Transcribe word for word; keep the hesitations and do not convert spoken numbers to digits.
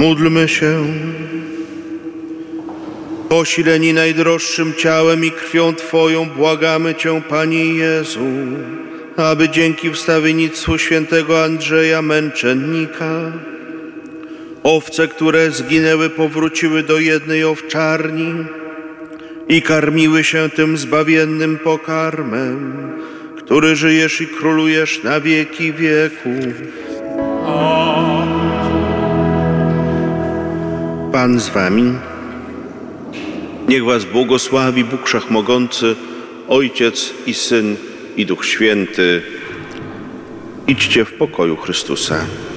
Módlmy się. Posileni najdroższym ciałem i krwią Twoją błagamy Cię, Panie Jezu, aby dzięki wstawiennictwu świętego Andrzeja Męczennika owce, które zginęły, powróciły do jednej owczarni i karmiły się tym zbawiennym pokarmem, który żyjesz i królujesz na wieki wieków. Pan z wami. Niech was błogosławi Bóg Wszechmogący, Ojciec i Syn i Duch Święty. Idźcie w pokoju Chrystusa.